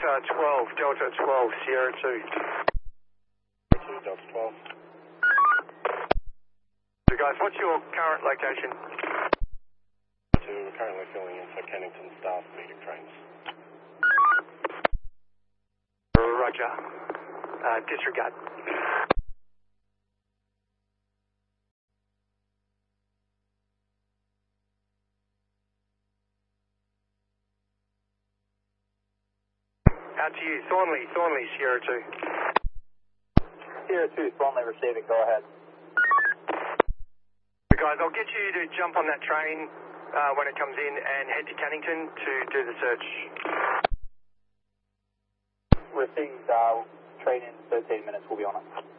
Delta 12, Delta 12, Sierra 2. 2, Delta 12. So guys, what's your current location? 2, we're currently filling in for Kennington staff meeting trains. Roger. Disregard. Out to you, Thornley, Sierra 2. Sierra 2, Thornley receiving, go ahead. So guys, I'll get you to jump on that train when it comes in and head to Cannington to do the search. Received, train in 13 minutes, we'll be on it.